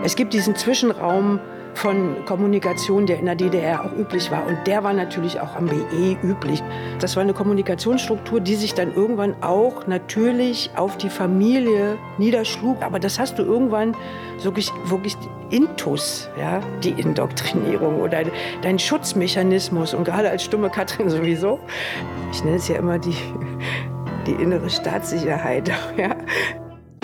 Es gibt diesen Zwischenraum von Kommunikation, der in der DDR auch üblich war. Und der war natürlich auch am BE üblich. Das war eine Kommunikationsstruktur, die sich dann irgendwann auch natürlich auf die Familie niederschlug. Aber das hast du irgendwann wirklich Intus, ja, die Indoktrinierung oder dein Schutzmechanismus. Und gerade als stumme Katrin sowieso. Ich nenne es ja immer die innere Staatssicherheit. Ja.